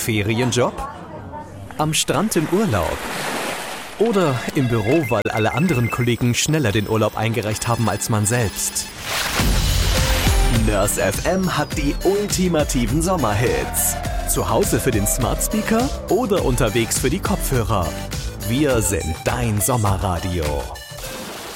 Ferienjob? Am Strand im Urlaub? Oder im Büro, weil alle anderen Kollegen schneller den Urlaub eingereicht haben als man selbst? Nurse FM hat die ultimativen Sommerhits. Zu Hause für den Smart Speaker oder unterwegs für die Kopfhörer. Wir sind dein Sommerradio.